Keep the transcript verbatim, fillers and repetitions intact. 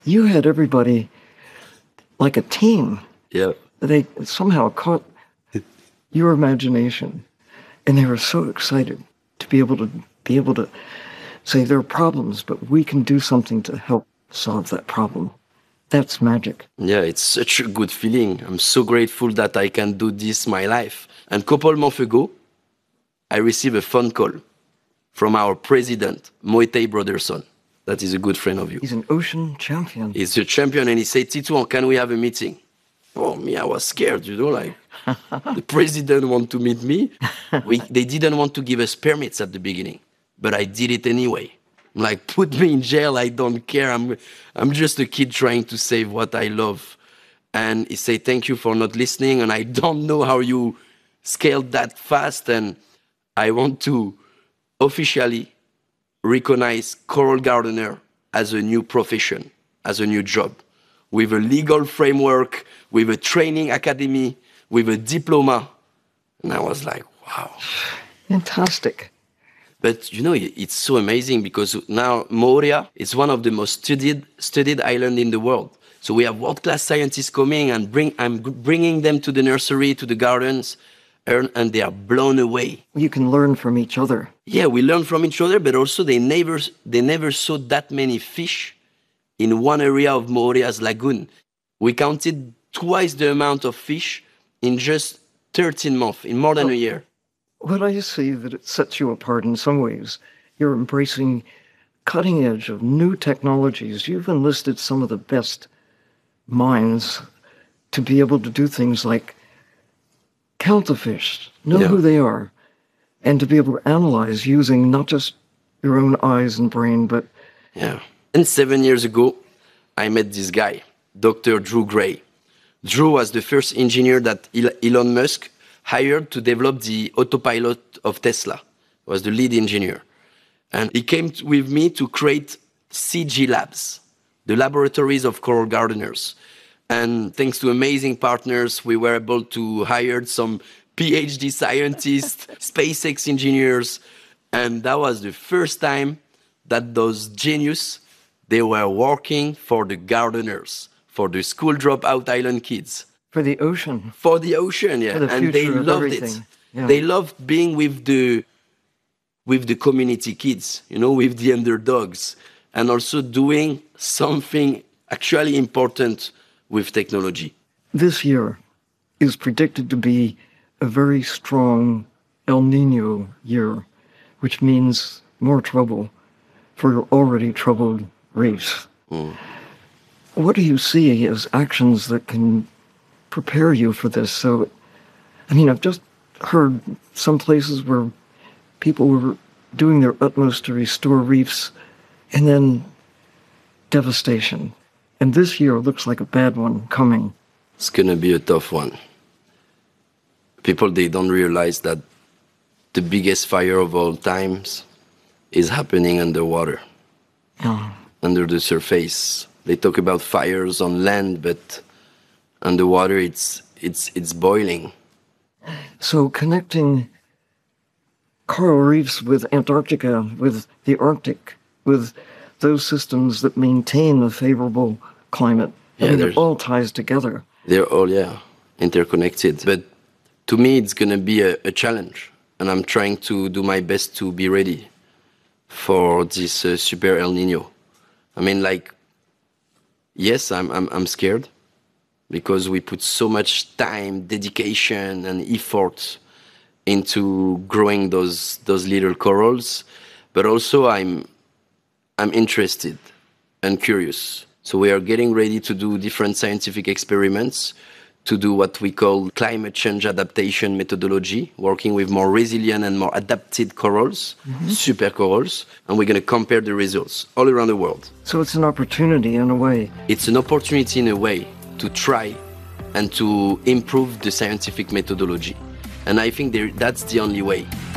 You had everybody like a team. Yeah. They somehow caught your imagination, and they were so excited to be able to be able to say there are problems, but we can do something to help solve that problem. That's magic. Yeah, it's such a good feeling. I'm so grateful that I can do this my life. And a couple months ago, I received a phone call from our president, Moitei Broderson. That is a good friend of you. He's an ocean champion. He's a champion, and he said, Titouan, can we have a meeting? Oh, me, I was scared, you know, like, the president want to meet me. We, they didn't want to give us permits at the beginning, but I did it anyway. I'm like, put me in jail, I don't care. I'm, I'm just a kid trying to save what I love. And he said, thank you for not listening, and I don't know how you scaled that fast, and I want to officially recognize coral gardener as a new profession, as a new job, with a legal framework, with a training academy, with a diploma. And I was like, wow. Fantastic. But, you know, it's so amazing because now Moorea is one of the most studied, studied islands in the world. So we have world-class scientists coming, and bring, I'm bringing them to the nursery, to the gardens, and they are blown away. You can learn from each other. Yeah, we learn from each other, but also they never, they never saw that many fish in one area of Moorea's lagoon. We counted twice the amount of fish in just thirteen months, in more than oh, a year. What I see that it sets you apart in some ways. You're embracing cutting edge of new technologies. You've enlisted some of the best minds to be able to do things like count the fish, know yeah. who they are, and to be able to analyze using not just your own eyes and brain, but... Yeah. And seven years ago, I met this guy, Doctor Drew Gray. Drew was the first engineer that Elon Musk hired to develop the autopilot of Tesla. He was the lead engineer. And he came with me to create C G Labs, the laboratories of coral gardeners. And thanks to amazing partners, we were able to hire some PhD scientists, SpaceX engineers. And that was the first time that those geniuses, they were working for the gardeners, for the school dropout island kids. For the ocean. For the ocean, yeah. For the and they of loved everything. it. Yeah. They loved being with the, with the community kids, you know, with the underdogs, and also doing something actually important with technology. This year is predicted to be a very strong El Nino year, which means more trouble for already troubled reefs. Mm. What do you see as actions that can prepare you for this? So, I mean, I've just heard some places where people were doing their utmost to restore reefs, and then devastation. And this year looks like a bad one coming. It's going to be a tough one. People, they don't realize that the biggest fire of all times is happening underwater, Oh. under the surface. They talk about fires on land, but underwater it's, it's, it's boiling. So connecting coral reefs with Antarctica, with the Arctic, with those systems that maintain a favorable climate, Yeah, I mean, it there's- all ties together. They're all, yeah, interconnected. But to me, it's going to be a, a challenge. And I'm trying to do my best to be ready for this uh, super El Nino. I mean, like, yes, I'm, I'm, I'm scared because we put so much time, dedication, and effort into growing those, those little corals. But also, I'm, I'm interested and curious. So we are getting ready to do different scientific experiments to do what we call climate change adaptation methodology, working with more resilient and more adapted corals, mm-hmm. super corals, and we're going to compare the results all around the world. So it's an opportunity in a way. It's an opportunity in a way to try and to improve the scientific methodology. And I think there, that's the only way.